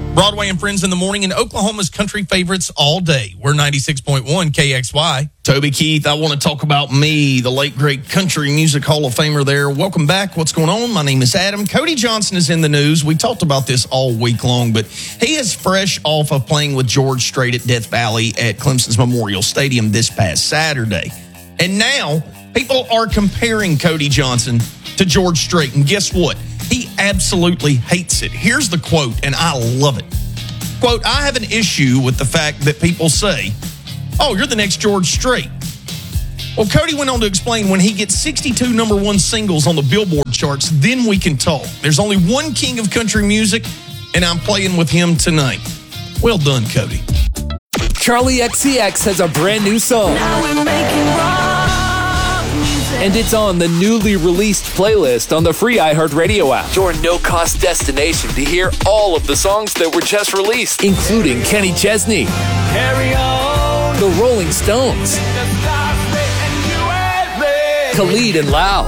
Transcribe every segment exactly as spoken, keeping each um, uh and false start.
Broadway and Friends in the morning, and Oklahoma's country favorites all day. We're ninety-six point one K X Y. Toby Keith, I want to talk about me, the late, great country music Hall of Famer there. Welcome back. What's going on? My name is Adam. Cody Johnson is in the news. We talked about this all week long, but he is fresh off of playing with George Strait at Death Valley at Clemson's Memorial Stadium this past Saturday. And now people are comparing Cody Johnson to George Strait. And guess what? He absolutely hates it. Here's the quote, and I love it. Quote, I have an issue with the fact that people say, oh, you're the next George Strait. Well, Cody went on to explain when he gets sixty-two number one singles on the Billboard charts, then we can talk. There's only one king of country music, and I'm playing with him tonight. Well done, Cody. Charlie X C X has a brand new song. Now we're making rock music. And it's on the newly released playlist on the free iHeartRadio app. Your no-cost destination to hear all of the songs that were just released, including Kenny Chesney, Carry on. The Rolling Stones, Khalid and Lauv,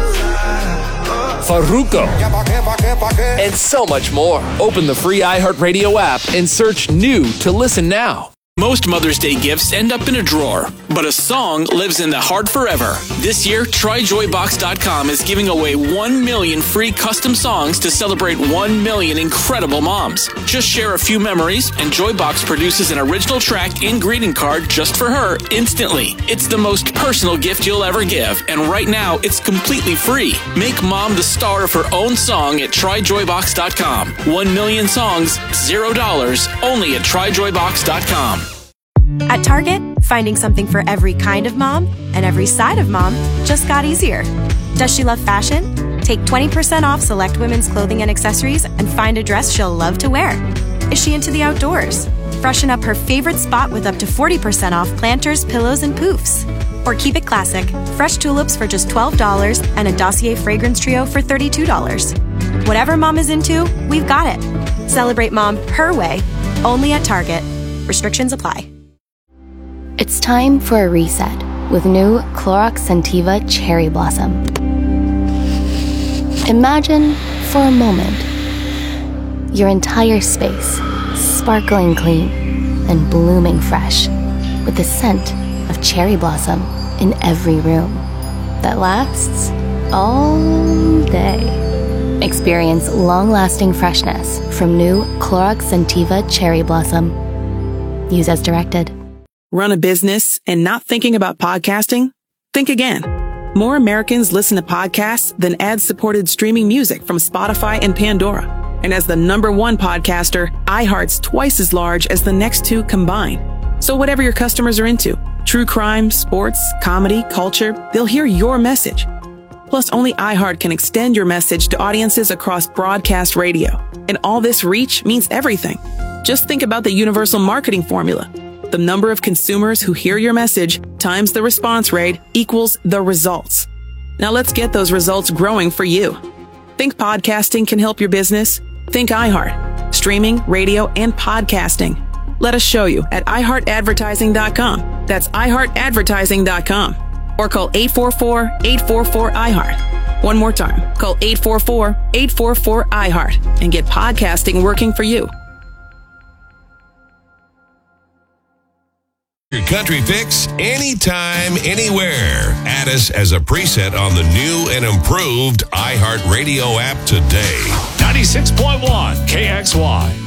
Farruko, and so much more. Open the free iHeartRadio app and search New to listen now. Most Mother's Day gifts end up in a drawer, but a song lives in the heart forever. This year, Try Joy Box dot com is giving away one million free custom songs to celebrate one million incredible moms. Just share a few memories, and Joybox produces an original track and greeting card just for her instantly. It's the most personal gift you'll ever give, and right now, it's completely free. Make mom the star of her own song at Try Joy Box dot com. One million songs, zero dollars, only at Try Joy Box dot com. At Target, finding something for every kind of mom and every side of mom just got easier. Does she love fashion? Take twenty percent off select women's clothing and accessories and find a dress she'll love to wear. Is she into the outdoors? Freshen up her favorite spot with up to forty percent off planters, pillows, and poofs. Or keep it classic, fresh tulips for just twelve dollars and a Dossier fragrance trio for thirty-two dollars. Whatever mom is into, we've got it. Celebrate mom her way, only at Target. Restrictions apply. It's time for a reset with new Clorox Scentiva Cherry Blossom. Imagine, for a moment, your entire space sparkling clean and blooming fresh with the scent of cherry blossom in every room that lasts all day. Experience long-lasting freshness from new Clorox Scentiva Cherry Blossom. Use as directed. Run a business and not thinking about podcasting? Think again. More Americans listen to podcasts than ad-supported streaming music from Spotify and Pandora. And as the number one podcaster, iHeart's twice as large as the next two combined. So whatever your customers are into, true crime, sports, comedy, culture, they'll hear your message. Plus, only iHeart can extend your message to audiences across broadcast radio. And all this reach means everything. Just think about the universal marketing formula. The number of consumers who hear your message times the response rate equals the results. Now let's get those results growing for you. Think podcasting can help your business? Think iHeart. Streaming, radio, and podcasting. Let us show you at i heart advertising dot com. That's i heart advertising dot com. Or call eight four four, eight four four, I heart. One more time. Call eight four four, eight four four, I heart and get podcasting working for you. Your country fix anytime, anywhere. Add us as a preset on the new and improved iHeartRadio app today. ninety-six point one K X Y.